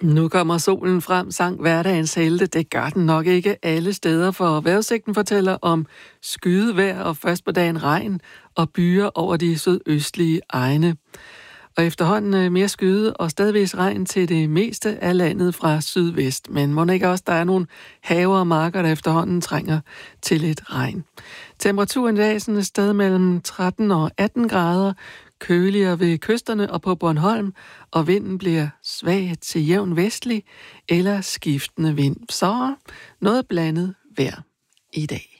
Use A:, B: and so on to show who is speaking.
A: Nu kommer solen frem, sang hverdagens helte. Det gør den nok ikke alle steder, for vejrudsigten fortæller om skydevejr og først på dagen regn og byer over de sydøstlige egne. Og efterhånden mere skyde og stadigvæk regn til det meste af landet fra sydvest. Men må ikke også, der er nogle haver og marker, der efterhånden trænger til lidt regn. Temperaturen i dag er sådan et sted mellem 13 og 18 grader, køligere ved kysterne og på Bornholm, og vinden bliver svag til jævn vestlig eller skiftende vind. Så noget blandet vejr i dag.